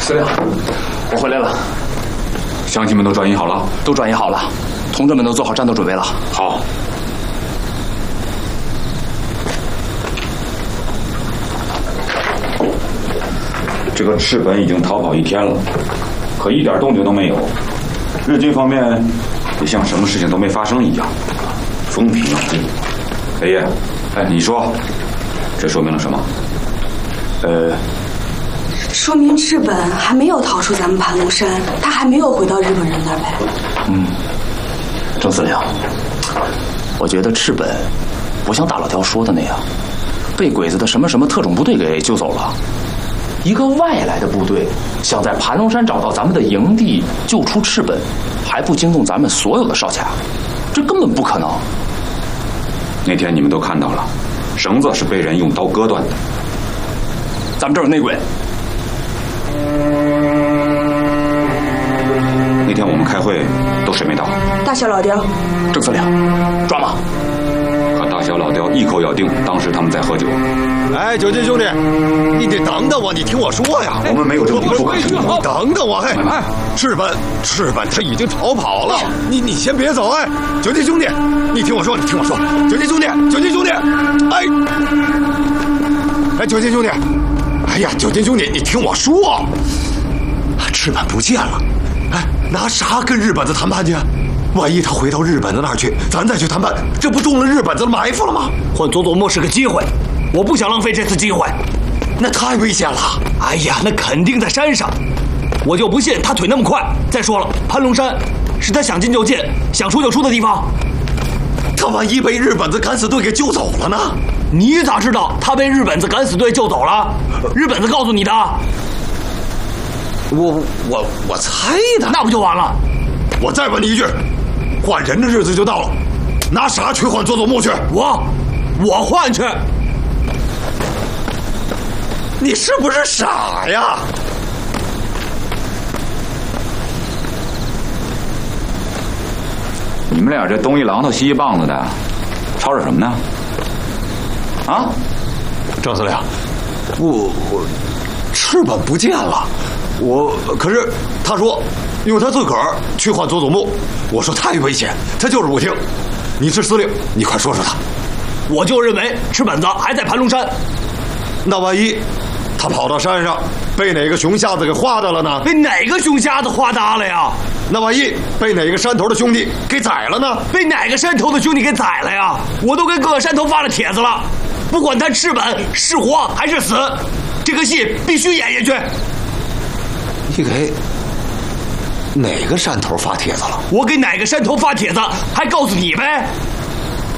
司令，我回来了。 乡亲们都转移好了？ 都转移好了，同志们都做好战斗准备了。 好。这个赤本已经逃跑1天了，可一点动静都没有。日军方面也像什么事情都没发生一样，风平浪静。雷爷，哎，你说，这说明了什么？ 说明赤本还没有逃出咱们盘龙山，他还没有回到日本人那儿呗。 郑司令，我觉得赤本不像大老条说的那样，被鬼子的什么什么特种部队给救走了。一个外来的部队想在盘龙山找到咱们的营地，救出赤本，还不惊动咱们所有的哨卡，这根本不可能。 那天你们都看到了，绳子是被人用刀割断的。 咱们这儿有内鬼。 那天我们开会都谁没到？ 大小老刁。 郑司令，抓吗？ 可大小老刁一口咬定当时他们在喝酒。 哎，九金兄弟，你得等等我，你听我说呀。 我们没有证据不敢声明。 等等我，嘿，哎，赤本他已经逃跑了。你先别走，哎，九金兄弟，你听我说，九金兄弟，哎，九金兄弟，哎呀，九金兄弟，你听我说，赤本不见了，哎，拿啥跟日本子谈判去？万一他回到日本子那儿去，咱再去谈判，这不中了日本子的埋伏了吗？ 换佐佐木是个机会，我不想浪费这次机会。 那太危险了。 哎呀，那肯定在山上，我就不信他腿那么快。再说了，盘龙山是他想进就进、想出就出的地方。 他万一被日本子敢死队给救走了呢？ 你咋知道他被日本子敢死队救走了？日本子告诉你的？ 我猜的。 那不就完了？ 我再问你一句，换人的日子就到了，拿啥去换佐佐木去？ 我换去。 你是不是傻呀？ 你们俩这东一榔头西一棒子的，吵吵什么呢？啊， 郑司令，我赤本不见了，可是他说用他自个儿去换佐佐木，我说太危险，他就是不听。你是司令，你快说说他。 我就认为赤本子还在盘龙山。 那万一他跑到山上被哪个熊瞎子给划到了呢？ 被哪个熊瞎子划搭了呀？ 那万一被哪个山头的兄弟给宰了呢？ 被哪个山头的兄弟给宰了呀？我都跟各个山头发了帖子了，不管他赤本是活还是死，这个戏必须演下去。 你给哪个山头发帖子了？ 我给哪个山头发帖子，还告诉你呗。